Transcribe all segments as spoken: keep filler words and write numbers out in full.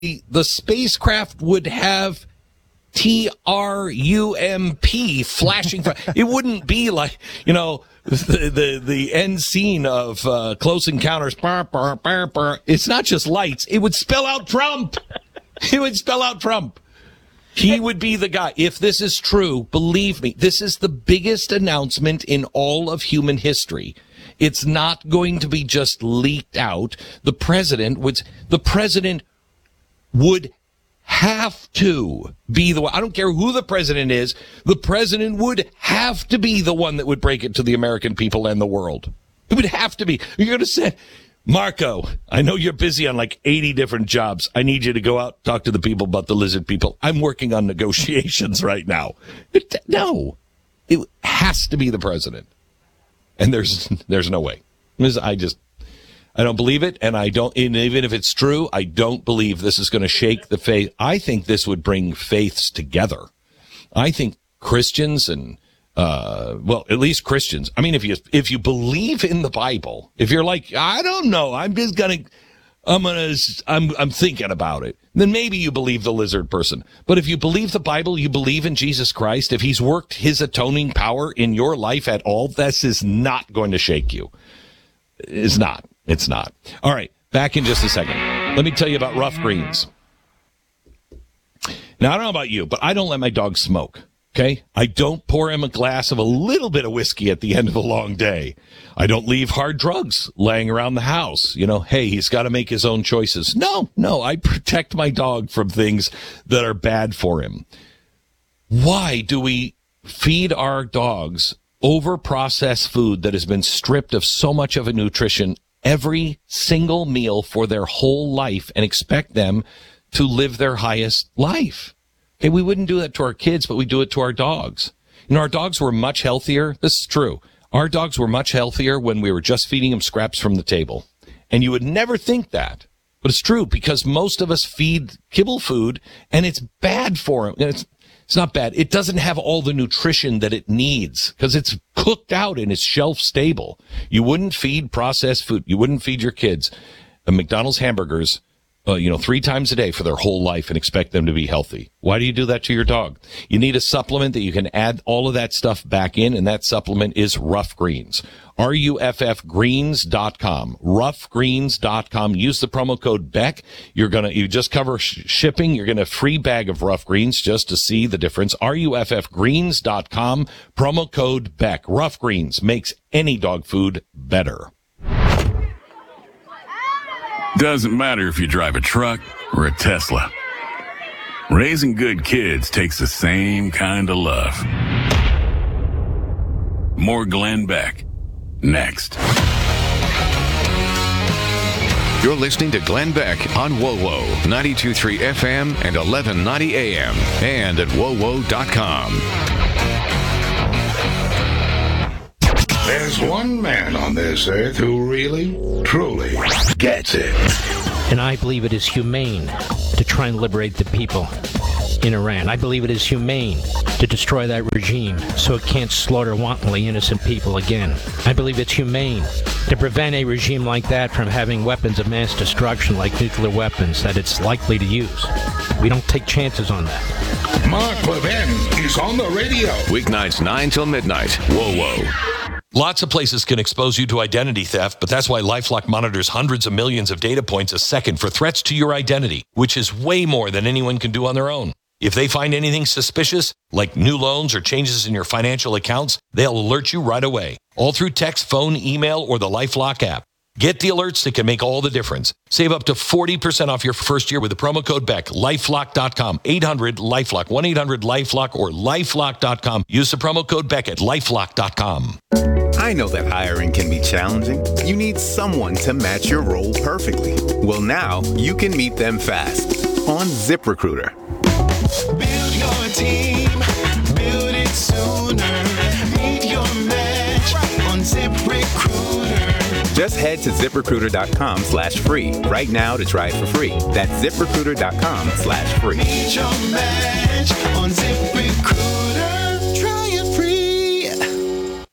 the spacecraft would have T R U M P flashing. It wouldn't be like, you know, the the, the end scene of uh, Close Encounters. Burr, burr, burr, burr. It's not just lights. It would spell out Trump. It would spell out Trump. He would be the guy. If this is true, believe me, this is the biggest announcement in all of human history. It's not going to be just leaked out. The president would, the president would have to be the one. I don't care who the president is. The president would have to be the one that would break it to the American people and the world. It would have to be. You're going to say, Marco, I know you're busy on like eighty different jobs. I need you to go out, talk to the people about the lizard people. I'm working on negotiations right now. It, no, it has to be the president. And there's, there's no way. I just, I don't believe it. And I don't, and even if it's true, I don't believe this is going to shake the faith. I think this would bring faiths together. I think Christians and, Uh, well, at least Christians. I mean, if you, if you believe in the Bible, if you're like, I don't know, I'm just gonna, I'm gonna, I'm, I'm thinking about it, then maybe you believe the lizard person. But if you believe the Bible, you believe in Jesus Christ, if he's worked his atoning power in your life at all, this is not going to shake you. It's not. It's not. All right. Back in just a second. Let me tell you about Rough Greens. Now, I don't know about you, but I don't let my dog smoke. Okay, I don't pour him a glass of a little bit of whiskey at the end of a long day. I don't leave hard drugs laying around the house. You know, hey, he's got to make his own choices. No, no, I protect my dog from things that are bad for him. Why do we feed our dogs over-processed food that has been stripped of so much of a nutrition every single meal for their whole life and expect them to live their highest life? Okay, we wouldn't do that to our kids, but we do it to our dogs. You know, our dogs were much healthier. This is true. Our dogs were much healthier when we were just feeding them scraps from the table. And you would never think that. But it's true because most of us feed kibble food and it's bad for them. It's, it's not bad. It doesn't have all the nutrition that it needs because it's cooked out and it's shelf stable. You wouldn't feed processed food. You wouldn't feed your kids a McDonald's hamburgers Uh, you know, three times a day for their whole life and expect them to be healthy. Why do you do that to your dog? You need a supplement that you can add all of that stuff back in, and that supplement is Rough Greens. R U F F greens dot com. rough greens dot com. Use the promo code Beck. You're going to, you just cover sh- shipping. You're going to free bag of Rough Greens just to see the difference. R U F F greens dot com. Promo code Beck. Rough Greens makes any dog food better. Doesn't matter if you drive a truck or a Tesla. Raising good kids takes the same kind of love. More Glenn Beck. Next. You're listening to Glenn Beck on WoWo, ninety-two point three F M and eleven ninety A M, and at wo wo dot com. There's one man on this earth who really, truly gets it. And I believe it is humane to try and liberate the people in Iran. I believe it is humane to destroy that regime so it can't slaughter wantonly innocent people again. I believe it's humane to prevent a regime like that from having weapons of mass destruction like nuclear weapons that it's likely to use. We don't take chances on that. Mark Levin is on the radio. Weeknights nine till midnight. WoWo. Lots of places can expose you to identity theft, but that's why LifeLock monitors hundreds of millions of data points a second for threats to your identity, which is way more than anyone can do on their own. If they find anything suspicious, like new loans or changes in your financial accounts, they'll alert you right away, all through text, phone, email, or the LifeLock app. Get the alerts that can make all the difference. Save up to forty percent off your first year with the promo code Beck. lifelock dot com. eight hundred LifeLock. one eight hundred LifeLock or lifelock dot com. Use the promo code Beck at lifelock dot com. I know that hiring can be challenging. You need someone to match your role perfectly. Well, now you can meet them fast on ZipRecruiter. Build your team. Build it sooner. Meet your match on ZipRecruiter. Just head to ZipRecruiter.com slash free right now to try it for free. That's ZipRecruiter.com slash free. Meet your match on ZipRecruiter. Try it free.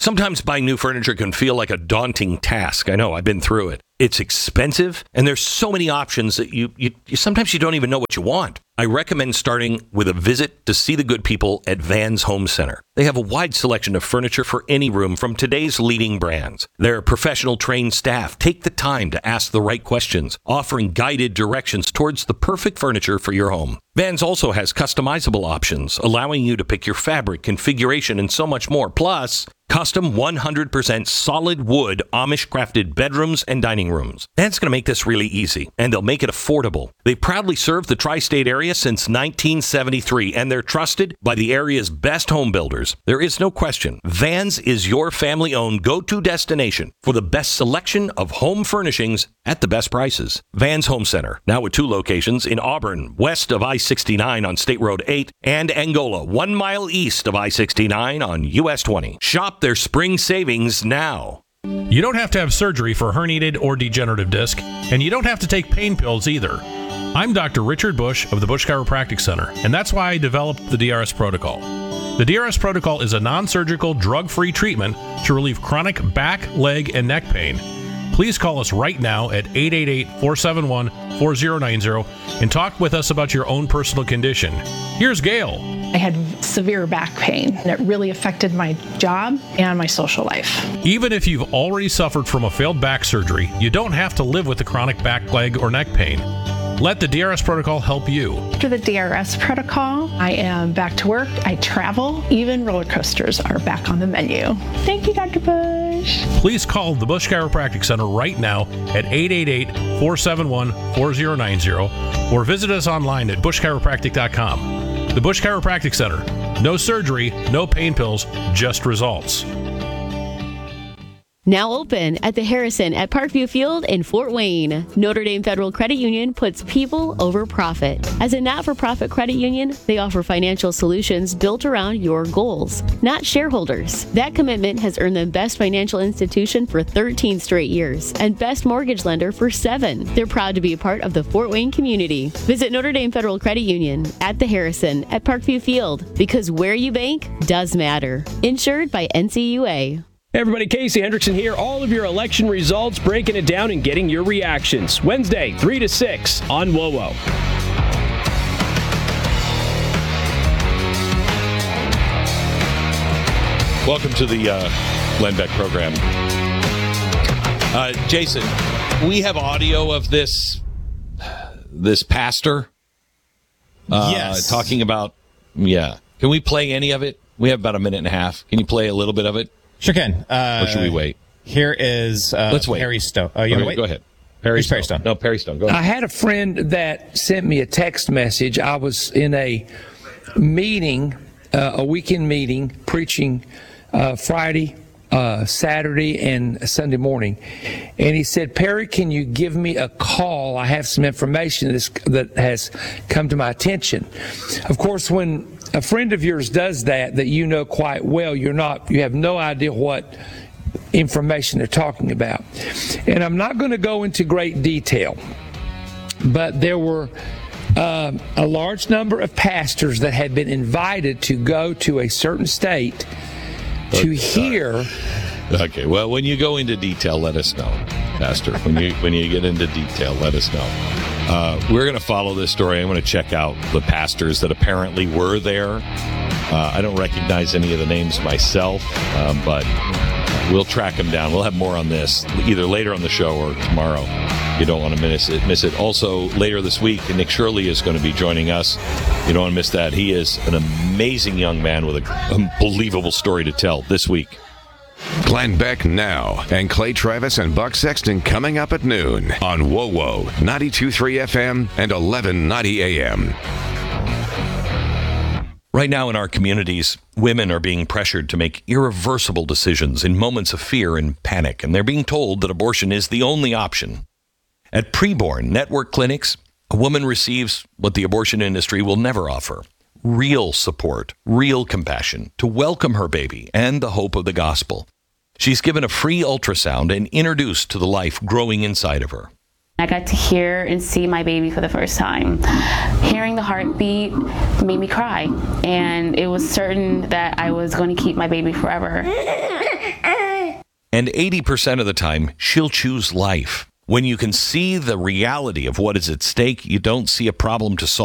Sometimes buying new furniture can feel like a daunting task. I know, I've been through it. It's expensive, and there's so many options that you, you, you sometimes you don't even know what you want. I recommend starting with a visit to see the good people at Vans Home Center. They have a wide selection of furniture for any room from today's leading brands. Their professional trained staff take the time to ask the right questions, offering guided directions towards the perfect furniture for your home. Vans also has customizable options, allowing you to pick your fabric, configuration, and so much more. Plus, custom one hundred percent solid wood Amish crafted bedrooms and dining rooms. Vans going to make this really easy, and they'll make it affordable. They proudly serve the tri-state area since nineteen seventy-three, and they're trusted by the area's best home builders. There is no question. Vans is your family-owned go-to destination for the best selection of home furnishings at the best prices. Vans Home Center, now with two locations in Auburn, west of I sixty-nine on State Road eight, and Angola, one mile east of I sixty-nine on U S twenty. Shop their spring savings now. You don't have to have surgery for herniated or degenerative disc, and you don't have to take pain pills either. I'm Doctor Richard Bush of the Bush Chiropractic Center, and that's why I developed the D R S Protocol. The D R S Protocol is a non-surgical, drug-free treatment to relieve chronic back, leg, and neck pain. Please call us right now at eight eight eight, four seven one, four zero nine zero and talk with us about your own personal condition. Here's Gail. I had severe back pain, and it really affected my job and my social life. Even if you've already suffered from a failed back surgery, you don't have to live with the chronic back, leg, or neck pain. Let the D R S Protocol help you. After the D R S Protocol, I am back to work. I travel. Even roller coasters are back on the menu. Thank you, Doctor Bush. Please call the Bush Chiropractic Center right now at eight eight eight, four seven one, four zero nine zero or visit us online at bush chiropractic dot com. The Bush Chiropractic Center. No surgery, no pain pills, just results. Now open at the Harrison at Parkview Field in Fort Wayne. Notre Dame Federal Credit Union puts people over profit. As a not-for-profit credit union, they offer financial solutions built around your goals, not shareholders. That commitment has earned them Best Financial Institution for thirteen straight years and Best Mortgage Lender for seven. They're proud to be a part of the Fort Wayne community. Visit Notre Dame Federal Credit Union at the Harrison at Parkview Field, because where you bank does matter. Insured by N C U A. Hey everybody, Casey Hendrickson here. All of your election results, breaking it down and getting your reactions. Wednesday, three to six on W O W O. Welcome to the uh, Glenn Beck program. Uh, Jason, we have audio of this this pastor uh, yes. talking about, yeah. Can we play any of it? We have about a minute and a half. Can you play a little bit of it? Sure can. Uh, or should we wait? Here is uh, Let's wait. Perry Stone. Oh, you okay, want to wait? Go ahead. Perry Stone. Perry Stone. No, Perry Stone. Go ahead. I had a friend that sent me a text message. I was in a meeting, uh, a weekend meeting, preaching uh, Friday, uh, Saturday, and Sunday morning. And he said, Perry, can you give me a call? I have some information that's, that has come to my attention. Of course, when a friend of yours does that, that you know quite well, you're not, you have no idea what information they're talking about. And I'm not going to go into great detail, but there were um, a large number of pastors that had been invited to go to a certain state to okay. hear. Okay, well, when you go into detail, let us know, Pastor. When you when you get into detail, let us know. Uh, we're going to follow this story. I'm going to check out the pastors that apparently were there. Uh, I don't recognize any of the names myself, um, but we'll track them down. We'll have more on this either later on the show or tomorrow. You don't want to miss it. Miss it. Also, later this week, Nick Shirley is going to be joining us. You don't want to miss that. He is an amazing young man with an unbelievable story to tell this week. Glenn Beck now, and Clay Travis and Buck Sexton coming up at noon on W O W O ninety-two point three F M and eleven ninety A M. Right now in our communities, women are being pressured to make irreversible decisions in moments of fear and panic, and they're being told that abortion is the only option. At Preborn Network Clinics, a woman receives what the abortion industry will never offer: real support, real compassion to welcome her baby and the hope of the gospel. She's given a free ultrasound and introduced to the life growing inside of her. I got to hear and see my baby for the first time. Hearing the heartbeat made me cry, and it was certain that I was going to keep my baby forever. And eighty percent of the time, she'll choose life. When you can see the reality of what is at stake, you don't see a problem to solve.